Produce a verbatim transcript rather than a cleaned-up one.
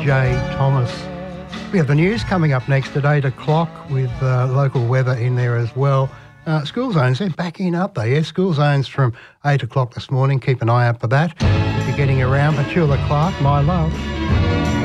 J Thomas. We have the news coming up next at eight o'clock with uh, local weather in there as well. Uh, school zones, they're back in, aren't they? Yeah, school zones from eight o'clock this morning. Keep an eye out for that. If you're getting around, Petula Clark, my love.